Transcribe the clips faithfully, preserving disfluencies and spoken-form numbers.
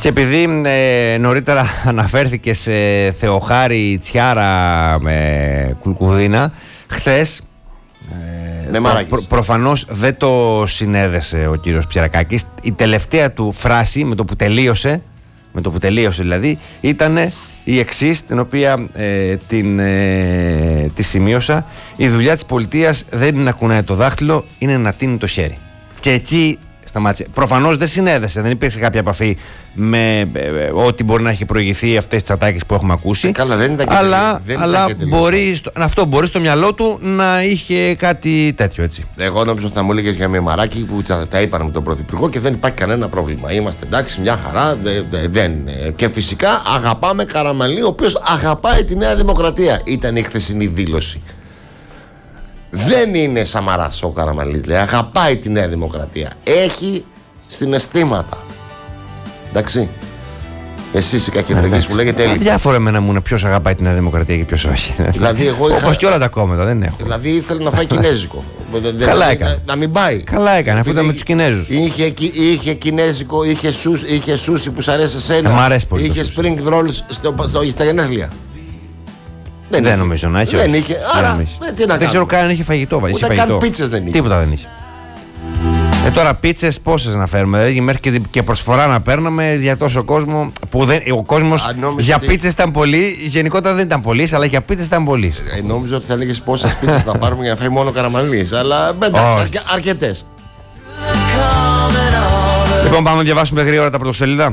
Και επειδή ε, νωρίτερα αναφέρθηκε σε Θεοχάρη Τσιάρα με Κουλκουδίνα, χθες ε, προ, προ, προφανώς δεν το συνέδεσε ο κύριος Ψιρακάκης. Η τελευταία του φράση με το που τελείωσε, με το που τελείωσε δηλαδή, ήταν η εξής, την οποία ε, την, ε, τη σημείωσα: η δουλειά της πολιτείας δεν είναι να κουνάει το δάχτυλο, είναι να τίνει το χέρι. Και εκεί σταμάτησε. Προφανώς δεν συνέδεσε, δεν υπήρξε κάποια επαφή με ε, ε, ό,τι μπορεί να έχει προηγηθεί αυτές τις ατάκες που έχουμε ακούσει. Ε, καλά, δεν ήταν και αλλά δεν αλλά ήταν μπορεί, στο, αυτό μπορεί στο μυαλό του να είχε κάτι τέτοιο, έτσι. Εγώ νόμιζα ότι θα μου έλεγες για Μημαράκη που τα, τα είπαν με τον Πρωθυπουργό και δεν υπάρχει κανένα πρόβλημα. Είμαστε εντάξει, μια χαρά. Δε, δε, δεν. Και φυσικά αγαπάμε Καραμανλή, ο οποίος αγαπάει τη Νέα Δημοκρατία. Ήταν η χθεσινή δήλωση. Δεν είναι Σαμαράς ο Καραμανλής, λέει. Αγαπάει τη Νέα Δημοκρατία. Έχει συναισθήματα. Εντάξει. Εσείς οι κακεντρικείς που λέγεται έλλειψη. Διάφορα εμένα μου είναι ποιος αγαπάει τη Νέα Δημοκρατία και ποιος όχι. Δηλαδή, εγώ είχα... Όπως και όλα τα κόμματα, δεν έχω. Δηλαδή ήθελε να φάει κινέζικο. Καλά έκανε. Να, να μην πάει. Καλά έκανε, αφού ήταν με τους Κινέζους. Είχε, είχε κινέζικο, είχε, σους, είχε σούσι που σ' αρέσει εσένα. Ε, μ' αρέσει πολύ. Είχε spring rolls στο, στο, στα γενέθλια. Δεν, δεν νομίζω να έχει. Δεν είχε. Άρα, δεν, δεν, τι να δεν ξέρω καν αν είχε φαγητό. Ούτε είχε καν φαγητό. πίτσες δεν είχε. Τίποτα δεν είχε. Ε, τώρα πίτσες πόσες να φέρουμε, δηλαδή μέχρι και, και προσφορά να παίρναμε για τόσο κόσμο που δεν, ο κόσμος για ότι... πίτσες ήταν πολύ, γενικότερα δεν ήταν πολύ, αλλά για πίτσες ήταν πολύ. Ε, νόμιζα ότι θα έλεγες πόσες πίτσες θα πάρουμε για να φάει μόνο Καραμανλής, αλλά εντάξει, αρκε, αρκετές. Λοιπόν, πάμε να διαβάσουμε γρήγορα τα πρωτοσέλιδα.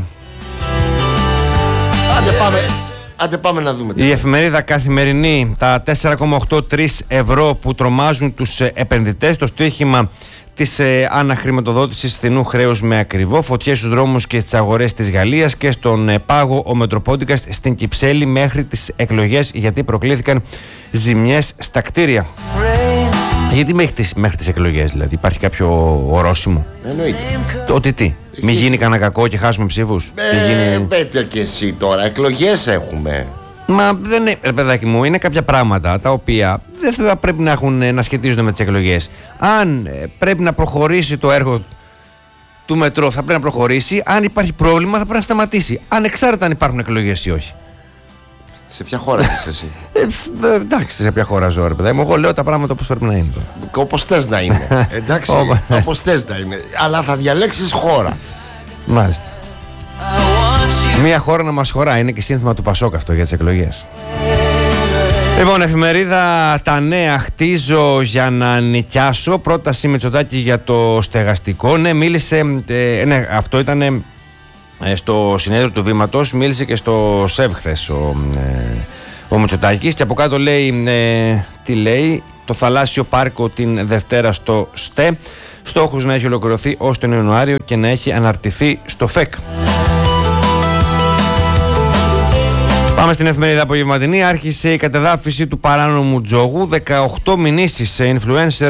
Άντε πάμε. Άντε πάμε να δούμε. Η εφημερίδα Καθημερινή, τα τέσσερα κόμμα ογδόντα τρία ευρώ που τρομάζουν τους επενδυτές, το στοίχημα της ε, αναχρηματοδότησης φθηνού χρέους με ακριβό, φωτιές στους δρόμους και στις αγορές της Γαλλίας και στον ε, Πάγο ο Μετροπόντικας στην Κυψέλη μέχρι τις εκλογές, γιατί προκλήθηκαν ζημιές στα κτίρια. Γιατί μέχρι τις, μέχρι τις εκλογές, δηλαδή, υπάρχει κάποιο ορόσημο? Εννοείται. Το ότι τι, μην γίνει κανένα κακό και χάσουμε ψήφους? Ε, γίνει... Πέτια και εσύ τώρα, εκλογές έχουμε. Μα δεν είναι, ρε παιδάκι μου, είναι κάποια πράγματα τα οποία δεν θα πρέπει να, έχουν, να σχετίζονται με τις εκλογές. Αν ε, πρέπει να προχωρήσει το έργο του μετρό, θα πρέπει να προχωρήσει. Αν υπάρχει πρόβλημα, θα πρέπει να σταματήσει. Ανεξάρτητα αν υπάρχουν εκλογές ή όχι. Σε ποια χώρα είσαι εσύ? ε, εντάξει, σε ποια χώρα ζω, ρε παιδάκι μου. Εγώ λέω τα πράγματα όπως πρέπει να είναι. Όπως θες να είναι. Εντάξει, όπως θες να είναι. Αλλά θα διαλέξεις χώρα. Μάλιστα. Μία χώρα να μας χωρά, είναι και σύνθημα του Πασόκ αυτό για τις εκλογές. Λοιπόν, εφημερίδα Τα Νέα, χτίζω για να νοικιάσω. Πρόταση Μητσοτάκη για το στεγαστικό. Ναι, μίλησε, ε, ναι, αυτό ήταν ε, στο συνέδριο του Βήματος, μίλησε και στο ΣΕΒ χθες ο, ε, ο Μητσοτάκης και από κάτω λέει, ε, τι λέει, το θαλάσσιο πάρκο την Δευτέρα στο ΣΤΕ. Στόχος να έχει ολοκληρωθεί ως τον Ιανουάριο και να έχει αναρτηθεί στο ΦΕΚ. Πάμε στην εφημερίδα Απογευματινή. Άρχισε η κατεδάφιση του παράνομου τζόγου. δεκαοκτώ μηνύσεις σε influencer